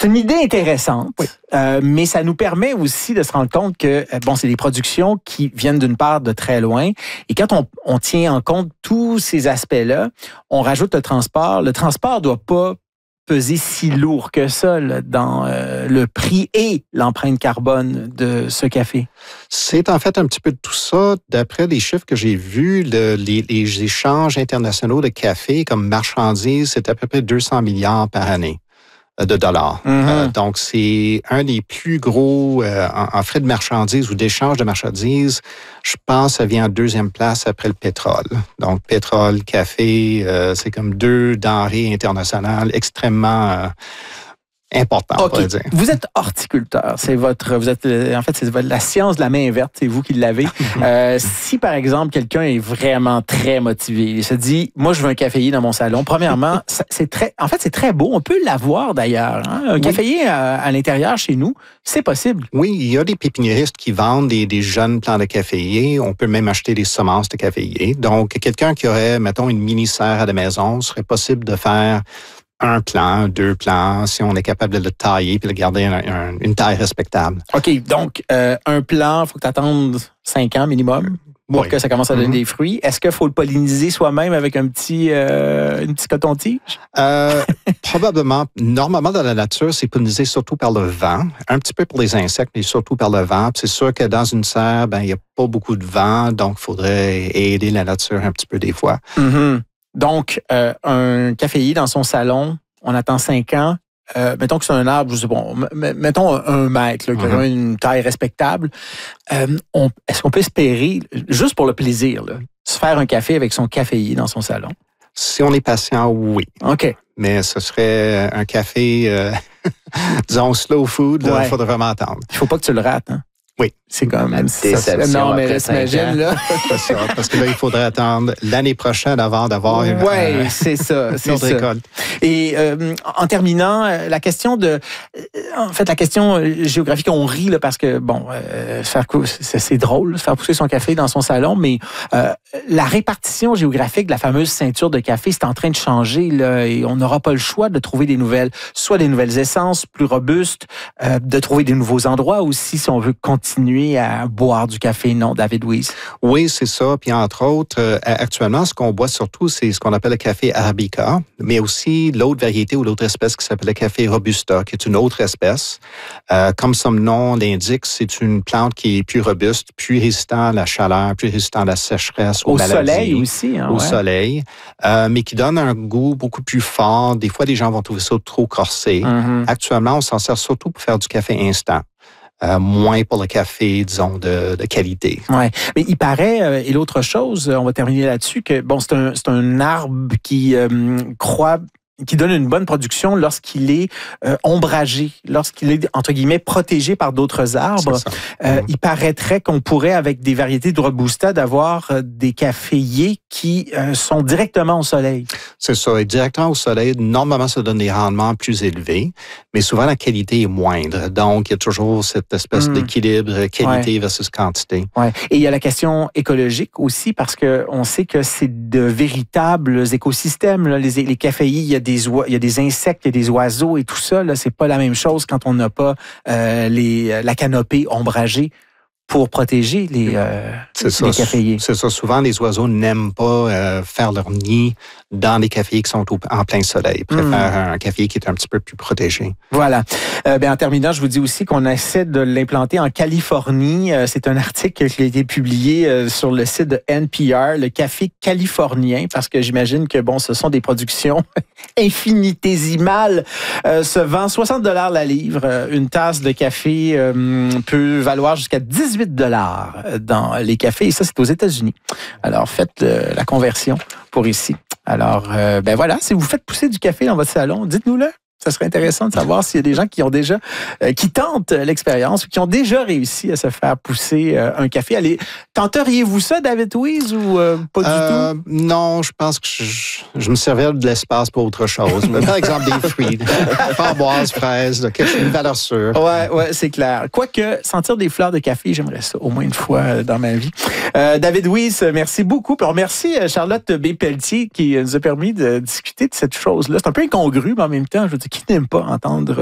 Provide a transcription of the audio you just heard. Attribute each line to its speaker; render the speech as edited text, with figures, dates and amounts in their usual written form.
Speaker 1: C'est une idée intéressante,
Speaker 2: oui.
Speaker 1: Mais ça nous permet aussi de se rendre compte que, c'est des productions qui viennent d'une part de très loin. Et quand on tient en compte tous ces aspects-là, on rajoute le transport. Le transport doit pas peser si lourd que ça là, dans le prix et l'empreinte carbone de ce café.
Speaker 2: C'est en fait un petit peu de tout ça. D'après les chiffres que j'ai vus, les échanges internationaux de café comme marchandises, c'est à peu près 200 milliards par année de dollars.
Speaker 1: Mm-hmm.
Speaker 2: Donc, c'est un des plus gros en frais de marchandises ou d'échange de marchandises. Je pense que ça vient en deuxième place après le pétrole. Donc, pétrole, café, c'est comme deux denrées internationales extrêmement important, on pourrait dire.
Speaker 1: Vous êtes horticulteur. C'est la science de la main verte. C'est vous qui l'avez. Si, par exemple, quelqu'un est vraiment très motivé, il se dit, moi, je veux un caféier dans mon salon. Premièrement, c'est très beau. On peut l'avoir d'ailleurs. Hein? Un caféier à l'intérieur chez nous, c'est possible.
Speaker 2: Oui, il y a des pépiniéristes qui vendent des jeunes plants de caféier. On peut même acheter des semences de caféier. Donc, quelqu'un qui aurait, mettons, une mini-serre à la maison, serait possible de faire un plant, deux plants, si on est capable de le tailler puis de garder une taille respectable.
Speaker 1: OK, donc un plant, il faut que tu attendes 5 ans minimum pour que ça commence à donner des fruits. Est-ce qu'il faut le polliniser soi-même avec une petite coton-tige?
Speaker 2: Probablement. Normalement, dans la nature, c'est pollinisé surtout par le vent. Un petit peu pour les insectes, mais surtout par le vent. Puis c'est sûr que dans une serre, il n'y a pas beaucoup de vent, donc il faudrait aider la nature un petit peu des fois.
Speaker 1: Mm-hmm. Donc, un caféier dans son salon, on attend 5 ans. Mettons que c'est un arbre, je sais pas, mettons 1 mètre, là, qui a une taille respectable. Est-ce qu'on peut espérer, juste pour le plaisir, là, se faire un café avec son caféier dans son salon?
Speaker 2: Si on est patient, oui.
Speaker 1: OK.
Speaker 2: Mais ce serait un café, disons, slow food, il faudrait vraiment attendre.
Speaker 1: Il ne faut pas que tu le rates, hein?
Speaker 2: Oui.
Speaker 1: C'est comme même
Speaker 3: déception.
Speaker 1: Non, mais t'imagines, là.
Speaker 2: Parce que là, il faudrait attendre l'année prochaine avant d'avoir
Speaker 1: c'est ça.
Speaker 2: une autre récolte.
Speaker 1: Et en terminant, la question géographique, on rit là, parce que, c'est drôle, faire pousser son café dans son salon, mais la répartition géographique de la fameuse ceinture de café, c'est en train de changer, là, et on n'aura pas le choix de trouver des nouvelles essences plus robustes, de trouver des nouveaux endroits aussi, si on veut continuer à boire du café, non, David Weiss?
Speaker 2: Oui, c'est ça. Puis entre autres, actuellement, ce qu'on boit surtout, c'est ce qu'on appelle le café Arabica, mais aussi l'autre variété ou l'autre espèce qui s'appelle le café Robusta, qui est une autre espèce. Comme son nom l'indique, c'est une plante qui est plus robuste, plus résistant à la chaleur, plus résistant à la sécheresse, aux maladies. Au
Speaker 1: soleil aussi. Hein,
Speaker 2: au soleil, mais qui donne un goût beaucoup plus fort. Des fois, les gens vont trouver ça trop corsé.
Speaker 1: Mm-hmm.
Speaker 2: Actuellement, on s'en sert surtout pour faire du café instant. Moins pour le café, disons, de qualité.
Speaker 1: Oui, mais il paraît, et l'autre chose, on va terminer là-dessus, que c'est un arbre qui qui donne une bonne production lorsqu'il est ombragé, lorsqu'il est, entre guillemets, protégé par d'autres arbres. Il paraîtrait qu'on pourrait, avec des variétés de Robusta, d'avoir des caféiers qui sont directement au soleil.
Speaker 2: C'est ça. Et directement au soleil, normalement, ça donne des rendements plus élevés, mais souvent, la qualité est moindre. Donc, il y a toujours cette espèce d'équilibre qualité versus quantité.
Speaker 1: Ouais. Et il y a la question écologique aussi, parce que on sait que c'est de véritables écosystèmes, là. Les caféiers, il y a des insectes, il y a des oiseaux et tout ça. Là, c'est pas la même chose quand on n'a pas la canopée ombragée pour protéger les caféiers.
Speaker 2: C'est ça. Souvent, les oiseaux n'aiment pas faire leur nid dans les caféiers qui sont en plein soleil. Ils préfèrent un café qui est un petit peu plus protégé.
Speaker 1: Voilà. En terminant, je vous dis aussi qu'on essaie de l'implanter en Californie. C'est un article qui a été publié sur le site de NPR, le café californien, parce que j'imagine que, ce sont des productions infinitésimales. Se vend 60 $ la livre. Une tasse de café peut valoir jusqu'à 18 $ dans les cafés. Et ça, c'est aux États-Unis. Alors, faites la conversion pour ici. Alors, voilà, si vous faites pousser du café dans votre salon, dites-nous-le. Ça serait intéressant de savoir s'il y a des gens qui ont déjà, qui tentent l'expérience ou qui ont déjà réussi à se faire pousser un café. Allez, tenteriez-vous ça, David Weiss, ou pas du tout?
Speaker 2: Non, je pense que je me servais de l'espace pour autre chose. Par exemple, des fruits, framboises, fraises, une valeur sûre.
Speaker 1: Ouais, c'est clair. Quoique, sentir des fleurs de café, j'aimerais ça au moins une fois dans ma vie. David Weiss, merci beaucoup. Puis merci Charlotte B. Pelletier qui nous a permis de discuter de cette chose-là. C'est un peu incongru, mais en même temps, je veux dire, qui n'aime pas entendre